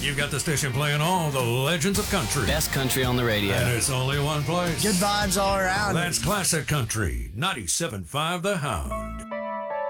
You got the station playing all the legends of country. Best country on the radio. And it's only one place. Good vibes all around. That's Classic Country, 97.5 The Hound.